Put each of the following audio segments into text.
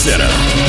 Center.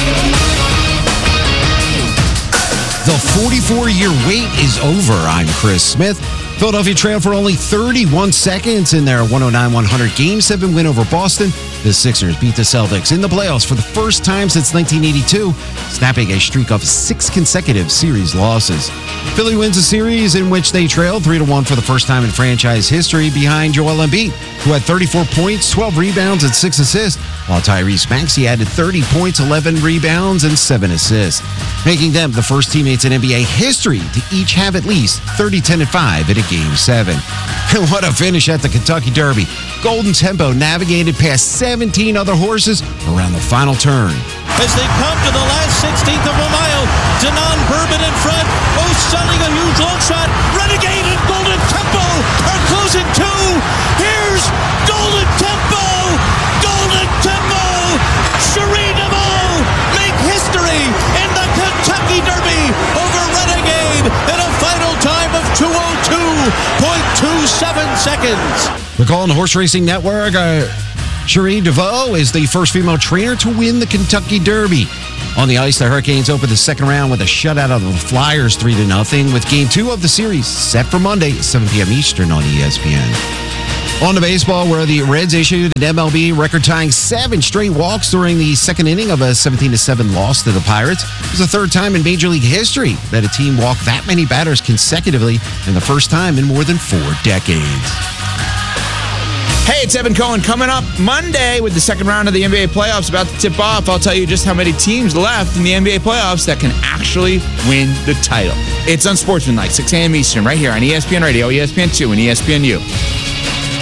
The 44-year wait is over. I'm Chris Smith. Philadelphia trailed for only 31 seconds in their 109-100 Game 7 win over Boston. The Sixers beat the Celtics in the playoffs for the first time since 1982, snapping a streak of 6 consecutive series losses. Philly wins a series in which they trailed 3-1 for the first time in franchise history behind Joel Embiid, who had 34 points, 12 rebounds, and 6 assists, while Tyrese Maxey added 30 points, 11 rebounds, and 7 assists, making them the first teammates in NBA history to each have at least 30, 10, and 5 in a Game 7. And what a finish at the Kentucky Derby. Golden Tempo navigated past 17 other horses around the final turn. As they come to the last 16th of a mile, Denon Bourbon in front, both selling a huge long shot. Renegade and Golden Tempo are closing too. Here's Golden Tempo! Golden Tempo! Cherie DeVaux make history in the Kentucky Derby over Renegade in a final time of 2:02.27 seconds. Recall on the Horse Racing Network, Cherie DeVaux is the first female trainer to win the Kentucky Derby. On the ice, the Hurricanes opened the second round with a shutout of the Flyers 3-0, with Game 2 of the series set for Monday, 7 p.m. Eastern on ESPN. On to baseball, where the Reds issued an MLB record-tying 7 straight walks during the second inning of a 17-7 loss to the Pirates. It was the third time in Major League history that a team walked that many batters consecutively, and the first time in more than 4 decades. Hey, it's Evan Cohen. Coming up Monday with the second round of the NBA playoffs about to tip off. I'll tell you just how many teams left in the NBA playoffs that can actually win the title. It's Unsportsmanlike, 6 a.m. Eastern, right here on ESPN Radio, ESPN2, and ESPNU.